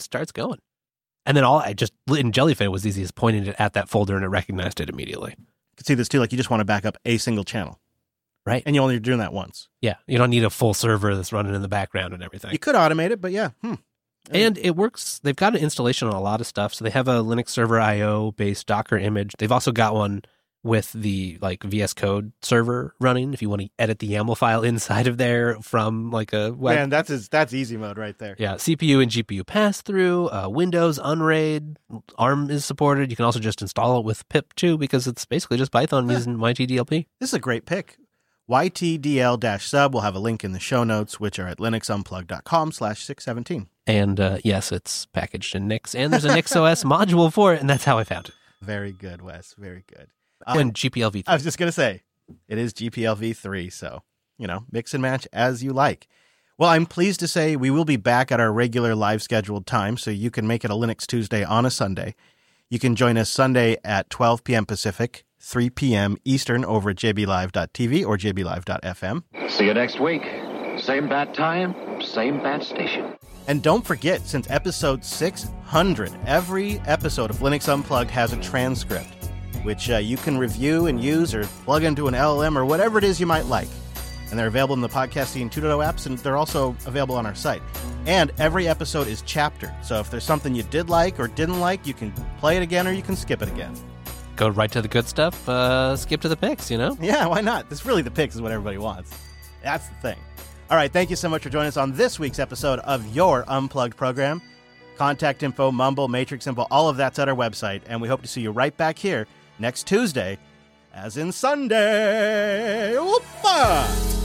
starts going. And then in Jellyfin, it was easy as pointing it at that folder and it recognized it immediately. You can see this too, like you just want to back up a single channel. Right. And you're only doing that once. Yeah. You don't need a full server that's running in the background and everything. You could automate it, but yeah. And it works. They've got an installation on a lot of stuff. So they have a Linux Server IO based Docker image. They've also got one with the like VS Code server running if you want to edit the YAML file inside of there from like a web. Man, that's easy mode right there. Yeah, CPU and GPU pass through, Windows, Unraid, ARM is supported. You can also just install it with pip too because it's basically just Python using YTDLP. This is a great pick. YTDL-sub will have a link in the show notes, which are at linuxunplugged.com/617. And yes, it's packaged in Nix, and there's a NixOS module for it, and that's how I found it. Very good, Wes. Very good. And GPLv3. I was just going to say, it is GPLv3, so, mix and match as you like. Well, I'm pleased to say we will be back at our regular live scheduled time, so you can make it a Linux Tuesday on a Sunday. You can join us Sunday at 12 p.m. Pacific, 3 p.m. Eastern over at jblive.tv or jblive.fm. See you next week. Same bat time, same bat station. And don't forget, since episode 600, every episode of Linux Unplugged has a transcript, which you can review and use or plug into an LLM or whatever it is you might like. And they're available in the Podcasting 2.0 apps, and they're also available on our site. And every episode is chaptered, so if there's something you did like or didn't like, you can play it again or you can skip it again. Go right to the good stuff, skip to the picks, Yeah, why not? This really, the picks is what everybody wants. That's the thing. All right, thank you so much for joining us on this week's episode of your Unplugged program. Contact info, Mumble, Matrix info, all of that's at our website, and we hope to see you right back here next Tuesday, as in Sunday. Whoop-a!